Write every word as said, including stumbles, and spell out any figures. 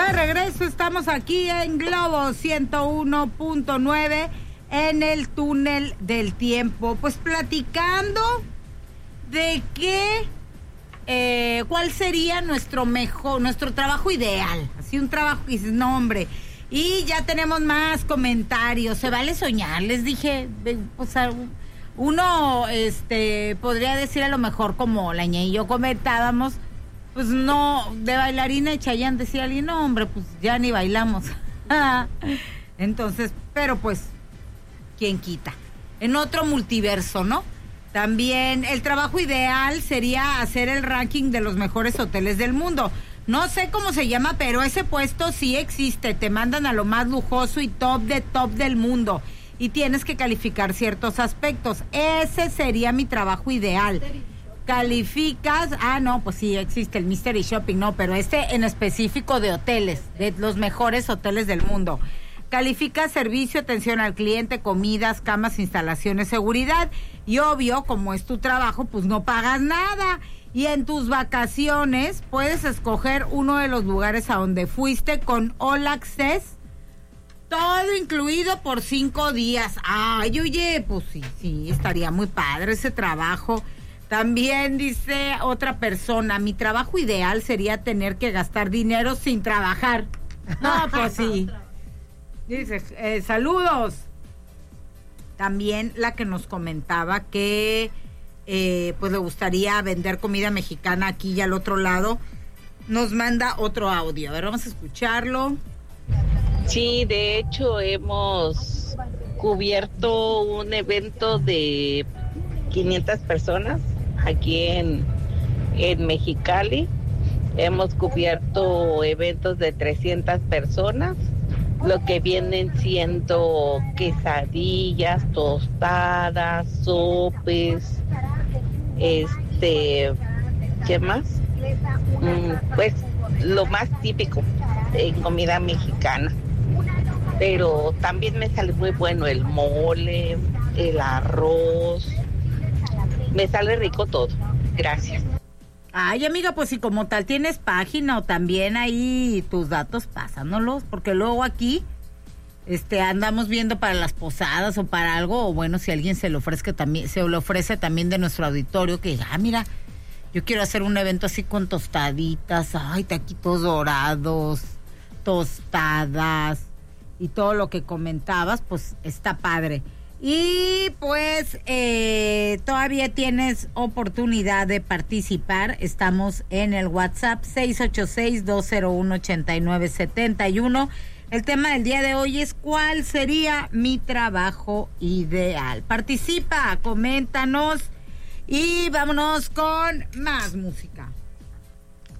Ya de regreso, estamos aquí en Globo ciento uno punto nueve en el túnel del tiempo, pues platicando de qué, eh, cuál sería nuestro mejor, nuestro trabajo ideal, así un trabajo que dices, no hombre, y ya tenemos más comentarios, se vale soñar, les dije, o sea, uno, este, podría decir a lo mejor como la ñe y yo comentábamos, pues no, de bailarina y Chayanne decía alguien, no hombre, pues ya ni bailamos. Entonces, pero pues, ¿quién quita? En otro multiverso, ¿no? También el trabajo ideal sería hacer el ranking de los mejores hoteles del mundo. No sé cómo se llama, pero ese puesto sí existe. Te mandan a lo más lujoso y top de top del mundo. Y tienes que calificar ciertos aspectos. Ese sería mi trabajo ideal. Calificas, ah no, pues sí existe el Mystery Shopping, no, pero este en específico de hoteles, de los mejores hoteles del mundo. Calificas servicio, atención al cliente, comidas, camas, instalaciones, seguridad, y obvio, como es tu trabajo, pues no pagas nada. Y en tus vacaciones puedes escoger uno de los lugares a donde fuiste con All Access, todo incluido por cinco días. Ay, oye, pues sí, sí, estaría muy padre ese trabajo. También dice otra persona, mi trabajo ideal sería tener que gastar dinero sin trabajar. No, pues sí. Dice, eh, saludos. También la que nos comentaba que eh, pues le gustaría vender comida mexicana aquí y al otro lado, nos manda otro audio. A ver, vamos a escucharlo. Sí, de hecho hemos cubierto un evento de quinientas personas aquí en, en Mexicali. Hemos cubierto eventos de trescientas personas, lo que vienen siendo quesadillas, tostadas, sopes, este, ¿qué más? Mm, pues lo más típico en comida mexicana. Pero también me sale muy bueno el mole, el arroz. Me sale rico todo. Gracias. Ay, amiga, pues si como tal tienes página o también ahí tus datos, pásanos, porque luego aquí este andamos viendo para las posadas o para algo, o bueno, si alguien se le ofrece también, se le ofrece también de nuestro auditorio, que diga, ah, mira, yo quiero hacer un evento así con tostaditas, ay, taquitos dorados, tostadas y todo lo que comentabas, pues está padre. Y pues eh, todavía tienes oportunidad de participar. Estamos en el WhatsApp seis ocho seis, dos cero uno, ocho nueve siete uno. El tema del día de hoy es ¿cuál sería mi trabajo ideal? Participa, coméntanos y vámonos con más música.